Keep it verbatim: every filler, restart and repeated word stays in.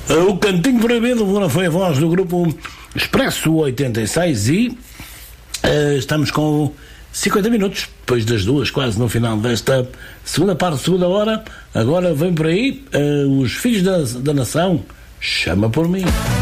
O Cantinho Proibido foi a voz do grupo Expresso oitenta e seis e uh, estamos com cinquenta minutos, depois das duas, quase no final desta segunda parte, segunda hora. Agora vem por aí uh, os Filhos da, da Nação, Chama por Mim.